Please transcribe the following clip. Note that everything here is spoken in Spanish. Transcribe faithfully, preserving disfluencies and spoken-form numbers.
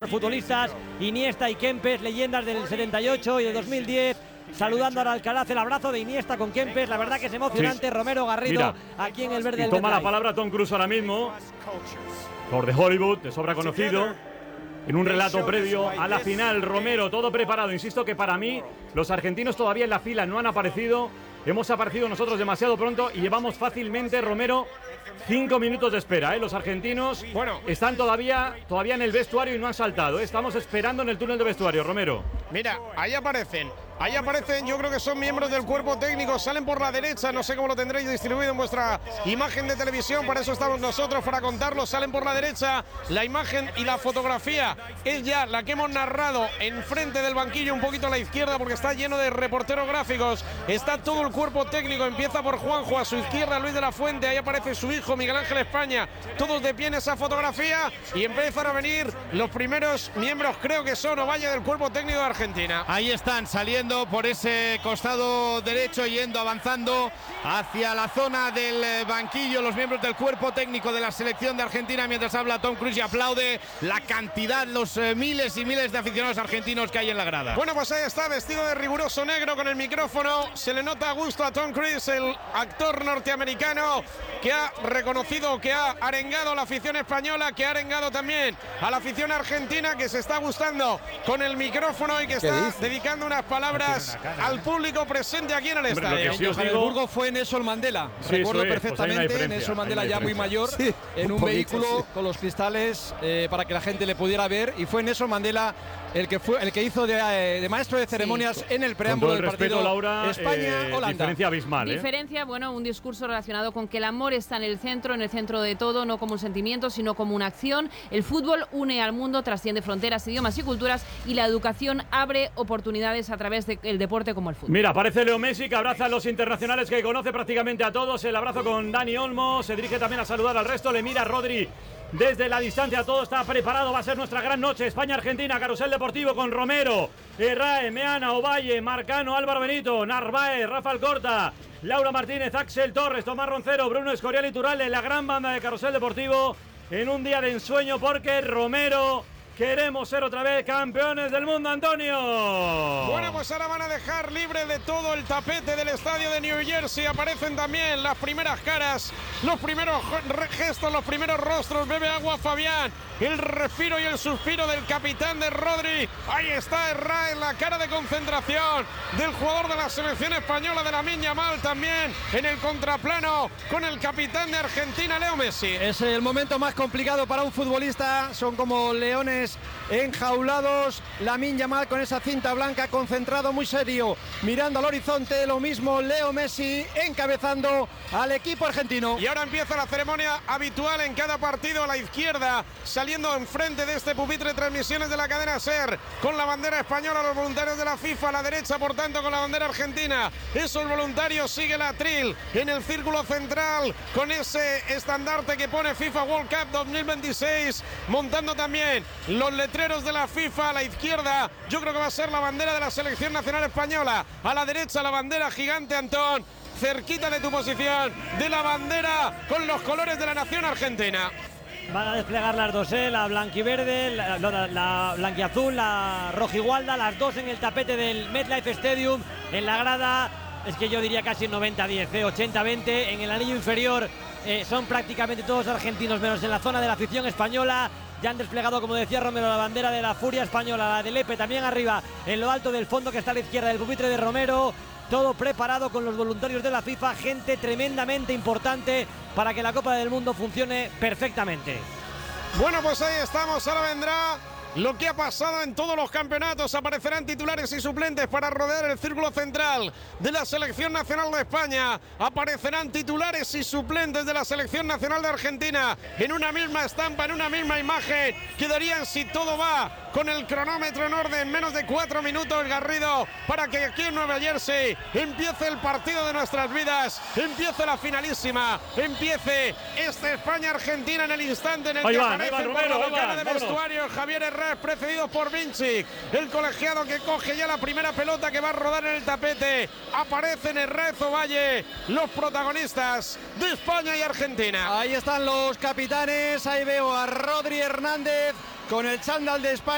futbolistas, Iniesta y Kempes, leyendas del setenta y ocho y del dos mil diez. Saludando ahora Alcaraz, el abrazo de Iniesta con Kempes, la verdad que es emocionante. Sí. Romero Garrido, mira, aquí en el verde y del toma MetLife. la palabra Tom Cruise ahora mismo, por de Hollywood, de sobra conocido, en un relato previo a la final. Romero, todo preparado. Insisto que para mí los argentinos todavía en la fila no han aparecido. Hemos aparecido nosotros demasiado pronto y llevamos fácilmente, Romero, cinco minutos de espera, ¿eh? Los argentinos bueno, están todavía, todavía en el vestuario y no han saltado, ¿eh? Estamos esperando en el túnel de vestuario, Romero. Mira, ahí aparecen. Ahí aparecen, yo creo que son miembros del cuerpo técnico, salen por la derecha, no sé cómo lo tendréis distribuido en vuestra imagen de televisión, para eso estamos nosotros, para contarlo. Salen por la derecha, la imagen y la fotografía es ya la que hemos narrado enfrente del banquillo, un poquito a la izquierda, porque está lleno de reporteros gráficos. Está todo el cuerpo técnico, empieza por Juanjo, a su izquierda Luis de la Fuente, ahí aparece su hijo Miguel Ángel España, todos de pie en esa fotografía, y empiezan a venir los primeros miembros, creo que son Ovalle, del cuerpo técnico de Argentina. Ahí están saliendo por ese costado derecho, yendo, avanzando hacia la zona del banquillo, los miembros del cuerpo técnico de la selección de Argentina, mientras habla Tom Cruise y aplaude la cantidad, los eh, miles y miles de aficionados argentinos que hay en la grada. Bueno, pues ahí está, vestido de riguroso negro con el micrófono, se le nota a gusto a Tom Cruise, el actor norteamericano que ha reconocido, que ha arengado a la afición española, que ha arengado también a la afición argentina, que se está gustando con el micrófono y que está dedicando unas palabras al público presente aquí en el estadio. En Johannesburgo fue Nelson Mandela, sí, recuerdo es, perfectamente, pues Nelson Mandela ya muy mayor, sí, en un, un vehículo sí. con los cristales eh, para que la gente le pudiera ver, y fue Nelson Mandela el que fue el que hizo de, de maestro de ceremonias sí. en el preámbulo del respeto, partido Laura, España-Holanda. Eh, diferencia abismal. ¿eh? Diferencia, bueno, un discurso relacionado con que el amor está en el centro, en el centro de todo, no como un sentimiento, sino como una acción. El fútbol une al mundo, trasciende fronteras, idiomas y culturas, y la educación abre oportunidades a través del deporte como el fútbol. Mira, aparece Leo Messi, que abraza a los internacionales, que conoce prácticamente a todos. El abrazo con Dani Olmo, se dirige también a saludar al resto, le mira a Rodri desde la distancia, todo está preparado, va a ser nuestra gran noche. España-Argentina, carrusel deportivo con Romero, Errae, Meana, Ovalle, Marcano, Álvaro Benito, Narváez, Rafa Alcorta, Laura Martínez, Axel Torres, Tomás Roncero, Bruno Escorial y Turralde, la gran banda de carrusel deportivo en un día de ensueño, porque Romero, queremos ser otra vez campeones del mundo, Antonio. Bueno, pues ahora van a dejar libre de todo el tapete del estadio de New Jersey. Aparecen también las primeras caras, los primeros gestos, los primeros rostros. Bebe agua Fabián, el respiro y el suspiro del capitán de Rodri. Ahí está Erra en la cara de concentración del jugador de la selección española, de Lamine Yamal, también en el contraplano con el capitán de Argentina, Leo Messi. Es el momento más complicado para un futbolista, son como leones enjaulados. Lamine Yamal con esa cinta blanca, concentrado, muy serio, mirando al horizonte. Lo mismo Leo Messi, encabezando al equipo argentino. Y ahora empieza la ceremonia habitual en cada partido. A la izquierda, saliendo enfrente de este pupitre de transmisiones de la cadena SER, con la bandera española, los voluntarios de la FIFA. A la derecha, por tanto, con la bandera argentina. Esos voluntarios, sigue la Tril en el círculo central, con ese estandarte que pone FIFA World Cup dos mil veintiséis, montando también los letreros de la FIFA. A la izquierda, yo creo que va a ser la bandera de la selección nacional española. A la derecha, la bandera gigante, Antón, cerquita de tu posición, de la bandera con los colores de la nación argentina. Van a desplegar las dos, ¿eh? La blanquiverde, la, la, la blanquiazul, la rojigualda, las dos en el tapete del MetLife Stadium, en la grada. Es que yo diría casi noventa diez, ¿eh? ochenta veinte. En el anillo inferior eh, son prácticamente todos argentinos, menos en la zona de la afición española. Ya han desplegado, como decía Romero, la bandera de la Furia Española, la del Lepe también arriba, en lo alto del fondo que está a la izquierda del pupitre de Romero. Todo preparado con los voluntarios de la FIFA, gente tremendamente importante para que la Copa del Mundo funcione perfectamente. Bueno, pues ahí estamos, ahora vendrá lo que ha pasado en todos los campeonatos. Aparecerán titulares y suplentes para rodear el círculo central de la Selección Nacional de España. Aparecerán titulares y suplentes de la Selección Nacional de Argentina en una misma estampa, en una misma imagen. Quedarían, si todo va con el cronómetro en orden, menos de cuatro minutos, Garrido, para que aquí en Nueva Jersey empiece el partido de nuestras vidas, empiece la finalísima, empiece esta España-Argentina en el instante en el ahí que van, aparece van, por Romero, la ventana de vámonos. vestuario Javier Herrera, precedido por Vinci, el colegiado que coge ya la primera pelota que va a rodar en el tapete. Aparecen Herrera, Ovalle, los protagonistas de España y Argentina. Ahí están los capitanes, ahí veo a Rodri Hernández con el chándal de España.